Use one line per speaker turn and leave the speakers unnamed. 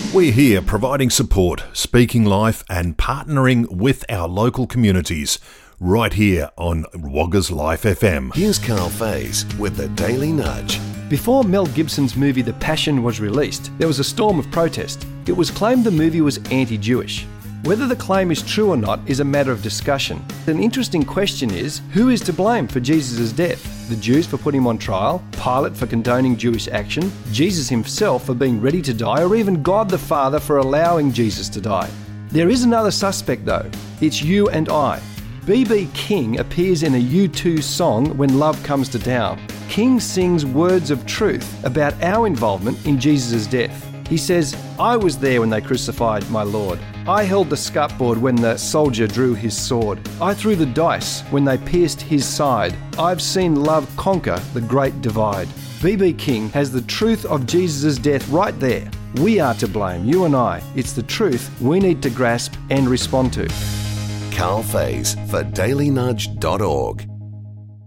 We're here providing support, speaking life and partnering with our local communities right here on Wagga's Life FM.
Here's Carl Faze with the Daily Nudge.
Before Mel Gibson's movie The Passion was released, there was a storm of protest. It was claimed the movie was anti-Jewish. Whether the claim is true or not is a matter of discussion. An interesting question is, who is to blame for Jesus' death? The Jews for putting him on trial, Pilate for condoning Jewish action, Jesus himself for being ready to die, or even God the Father for allowing Jesus to die? There is another suspect though. It's you and I. B.B. King appears in a U2 song, When Love Comes to Town. King sings words of truth about our involvement in Jesus' death. He says, I was there when they crucified my Lord. I held the scupboard when the soldier drew his sword. I threw the dice when they pierced his side. I've seen love conquer the great divide. B.B. King has the truth of Jesus' death right there. We are to blame, you and I. It's the truth we need to grasp and respond to.
Carl Faze for dailynudge.org.